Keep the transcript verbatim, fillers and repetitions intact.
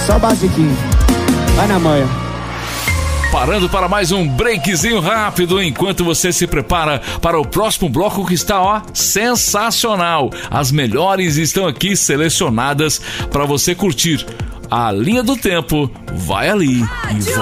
só basiquinho. Vai na manha. Parando para mais um breakzinho rápido, enquanto você se prepara para o próximo bloco que está, ó, sensacional. As melhores estão aqui selecionadas para você curtir. A linha do tempo vai ali e